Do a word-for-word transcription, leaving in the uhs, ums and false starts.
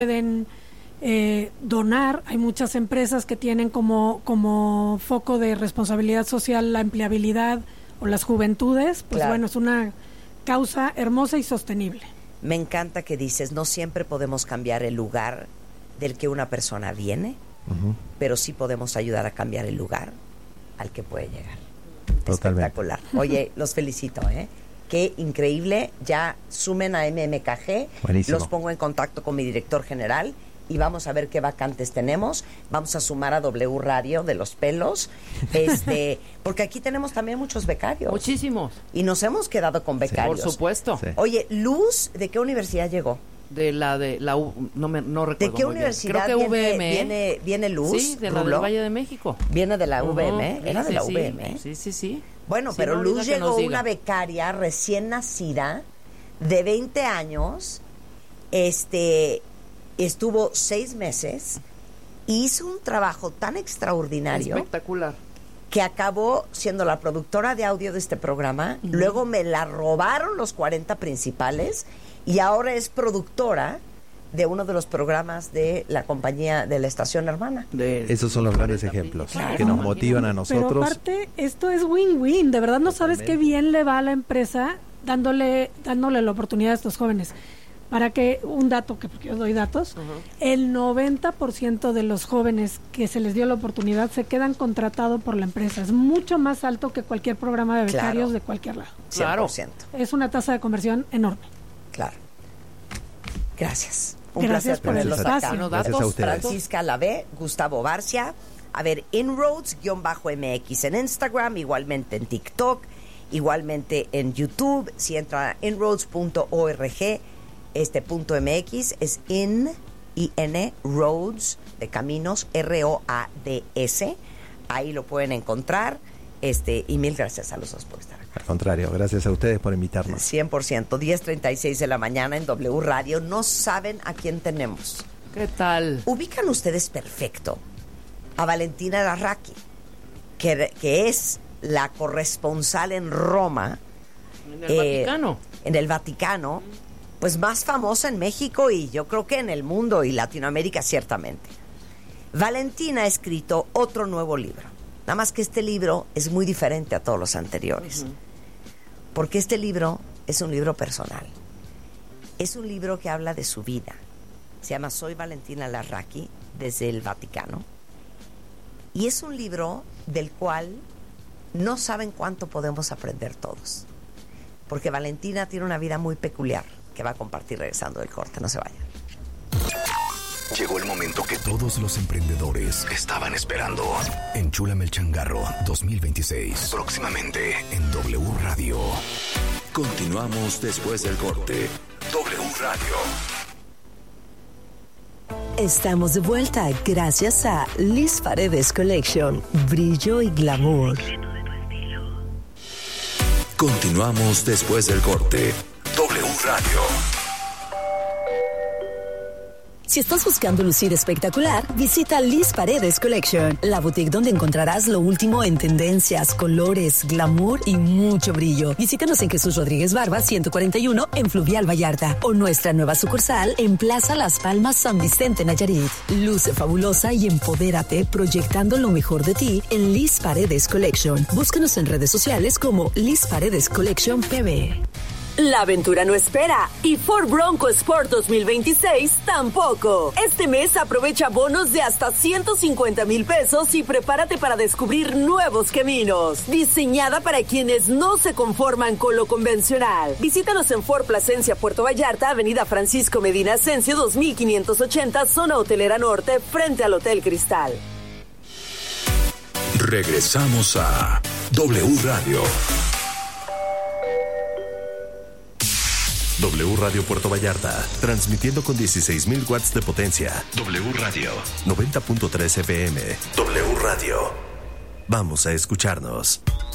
pueden eh, donar. Hay muchas empresas que tienen como, como foco de responsabilidad social la empleabilidad o las juventudes. Pues claro. Bueno, es una causa hermosa y sostenible. Me encanta que dices, no siempre podemos cambiar el lugar del que una persona viene, uh-huh. pero sí podemos ayudar a cambiar el lugar al que puede llegar. Totalmente. Espectacular. Oye, los felicito, ¿eh? Qué increíble. Ya sumen a M M K G. Buenísimo. Los pongo en contacto con mi director general y vamos a ver qué vacantes tenemos. Vamos a sumar a W Radio de los pelos. Este, porque aquí tenemos también muchos becarios. Muchísimos. Y nos hemos quedado con becarios. Sí, por supuesto. Sí. Oye, Luz, ¿de qué universidad llegó? De la de la U, no me no recuerdo. ¿De qué muy universidad bien. Creo que viene, U V M? viene, viene Luz? Sí, de la Rulo? del Valle de México. Viene de la Uh-huh. U V M, era sí, de la sí, U V M. Sí, sí, sí. Bueno, sí, pero no, Luz llegó diga. una becaria recién nacida de veinte años, este, estuvo seis meses y hizo un trabajo tan extraordinario. Espectacular. Que acabó siendo la productora de audio de este programa, uh-huh. luego me la robaron los cuarenta principales y ahora es productora de uno de los programas de la compañía de la estación hermana. De Esos son los grandes ejemplos claro. que nos motivan a nosotros. Pero aparte, esto es win-win. De verdad no sabes qué bien le va a la empresa dándole dándole la oportunidad a estos jóvenes. Para que, un dato, que porque yo doy datos, uh-huh. el noventa por ciento de los jóvenes que se les dio la oportunidad se quedan contratados por la empresa. Es mucho más alto que cualquier programa de becarios claro. de cualquier lado. Claro. cien por ciento. Es una tasa de conversión enorme. Claro. Gracias. Un Gracias placer por el espacio. No, Gracias a ustedes. Francisca Lavé, Gustavo Barcia. A ver, Inroads-M X en Instagram, igualmente en TikTok, igualmente en YouTube. Si entra a inroads punto org, este punto mx es in, I N, roads, de caminos, R O A D S. Ahí lo pueden encontrar. Este, y mil gracias a los dos por estar acá. Al contrario, gracias a ustedes por invitarnos. cien por ciento, diez treinta y seis de la mañana en W Radio. No saben a quién tenemos. ¿Qué tal? Ubican ustedes perfecto a Valentina Larraqui, que, que es la corresponsal en Roma. En el eh, Vaticano. En el Vaticano, pues más famosa en México y yo creo que en el mundo y Latinoamérica ciertamente. Valentina ha escrito otro nuevo libro. Nada más que este libro es muy diferente a todos los anteriores. Uh-huh. Porque este libro es un libro personal. Es un libro que habla de su vida. Se llama Soy Valentina Larraqui, desde el Vaticano. Y es un libro del cual no saben cuánto podemos aprender todos. Porque Valentina tiene una vida muy peculiar que va a compartir regresando del corte. No se vayan. Llegó el momento que todos los emprendedores estaban esperando. Enchúlame el changarro dos mil veintiséis. Próximamente en W Radio. Continuamos después del corte. W Radio. Estamos de vuelta gracias a Liz Paredes Collection. Brillo y glamour. Continuamos después del corte. W Radio. Si estás buscando lucir espectacular, visita Liz Paredes Collection, la boutique donde encontrarás lo último en tendencias, colores, glamour y mucho brillo. Visítanos en Jesús Rodríguez Barba ciento cuarenta y uno en Fluvial Vallarta o nuestra nueva sucursal en Plaza Las Palmas San Vicente Nayarit. Luce fabulosa y empodérate proyectando lo mejor de ti en Liz Paredes Collection. Búscanos en redes sociales como Liz Paredes Collection P B. La aventura no espera y Ford Bronco Sport dos mil veintiséis tampoco. Este mes aprovecha bonos de hasta ciento cincuenta mil pesos y prepárate para descubrir nuevos caminos. Diseñada para quienes no se conforman con lo convencional. Visítanos en Ford Plasencia, Puerto Vallarta, Avenida Francisco Medina Ascencio dos mil quinientos ochenta, Zona Hotelera Norte, frente al Hotel Cristal. Regresamos a W Radio. W Radio Puerto Vallarta, transmitiendo con dieciséis mil watts de potencia. W Radio noventa punto tres F M. W Radio. Vamos a escucharnos.